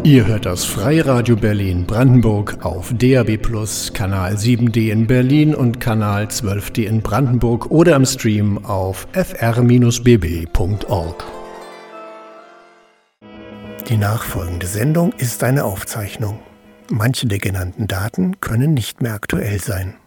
Ihr hört das Freiradio Berlin Brandenburg auf DAB+, Kanal 7D in Berlin und Kanal 12D in Brandenburg oder im Stream auf fr-bb.org. Die nachfolgende Sendung ist eine Aufzeichnung. Manche der genannten Daten können nicht mehr aktuell sein.